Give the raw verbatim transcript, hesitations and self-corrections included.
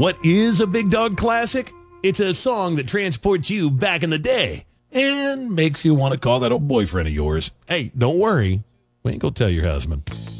What is a Big Dog classic? It's a song that transports you back in the day and makes you want to call that old boyfriend of yours. Hey, don't worry. We ain't gonna tell your husband.